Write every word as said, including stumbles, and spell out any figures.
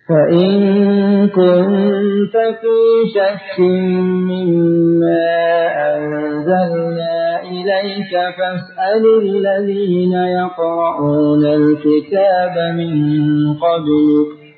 فإن كنت في شك مما أنزلنا إليك فاسأل الذين يقرؤون الكتاب من قبلك